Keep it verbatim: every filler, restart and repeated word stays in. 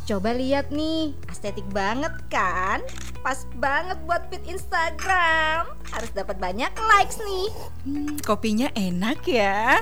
Coba lihat nih, estetik banget kan? Pas banget buat feed Instagram. Harus dapat banyak likes nih. Hmm, kopinya enak ya.